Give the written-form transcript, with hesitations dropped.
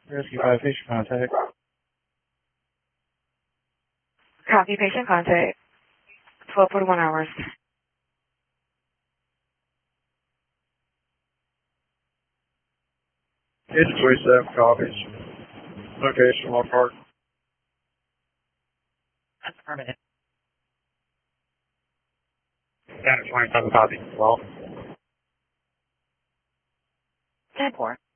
Rescue 5, patient contact. Copy, patient contact. 12:41 hours. Agent 27 copies. Location, Walk Park. Affirmative. Standard 27 copies as well. 10-4.